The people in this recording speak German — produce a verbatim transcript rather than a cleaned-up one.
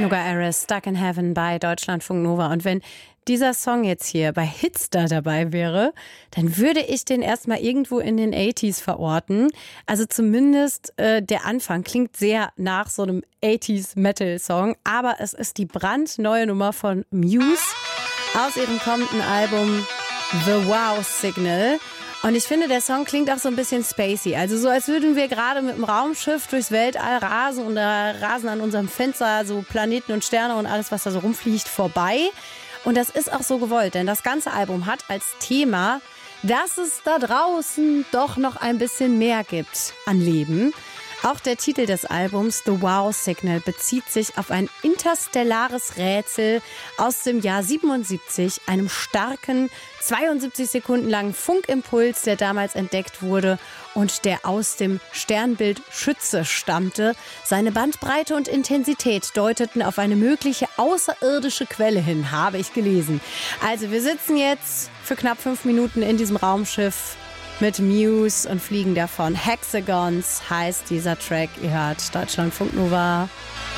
Noga Erez, Stuck in Heaven bei Deutschlandfunk Nova. Und wenn dieser Song jetzt hier bei Hitstar dabei wäre, dann würde ich den erstmal irgendwo in den achtziger verorten. Also zumindest äh, der Anfang klingt sehr nach so einem achtziger Metal-Song, aber es ist die brandneue Nummer von Muse aus ihrem kommenden Album The Wow Signal. Und ich finde, der Song klingt auch so ein bisschen spacey. Also so, als würden wir gerade mit dem Raumschiff durchs Weltall rasen und da rasen an unserem Fenster so Planeten und Sterne und alles, was da so rumfliegt, vorbei. Und das ist auch so gewollt, denn das ganze Album hat als Thema, dass es da draußen doch noch ein bisschen mehr gibt an Leben. Auch der Titel des Albums, The Wow Signal, bezieht sich auf ein interstellares Rätsel aus dem Jahr siebenundsiebzig, einem starken, zweiundsiebzig Sekunden langen Funkimpuls, der damals entdeckt wurde und der aus dem Sternbild Schütze stammte. Seine Bandbreite und Intensität deuteten auf eine mögliche außerirdische Quelle hin, habe ich gelesen. Also wir sitzen jetzt für knapp fünf Minuten in diesem Raumschiff mit Muse und fliegen davon. Hexagons heißt dieser Track. Ihr hört Deutschlandfunk Nova.